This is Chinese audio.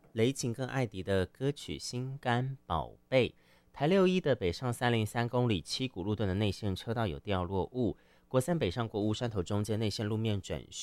雷霆跟艾迪的歌曲《心肝宝贝》。台61的北上303公里七股路段的内线车道有掉落物，国三北上国五山头中间内线路面转